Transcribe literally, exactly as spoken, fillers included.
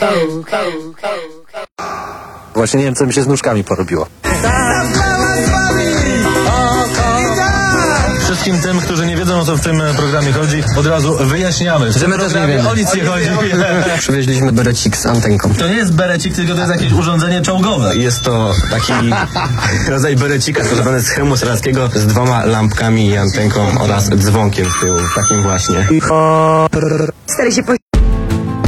Właśnie nie wiem, co mi się z nóżkami porobiło. Wszystkim tym, którzy nie wiedzą, o co w tym programie chodzi, od razu wyjaśniamy. Że my też nie wiemy. O nic nie chodzi. Przywieźliśmy berecik z antenką. To nie jest berecik, tylko to jest jakieś urządzenie czołgowe. Jest to taki rodzaj berecika stworzony z hełmu strzeleckiego z dwoma lampkami i antenką oraz dzwonkiem w tyłu, takim właśnie. Stary się po...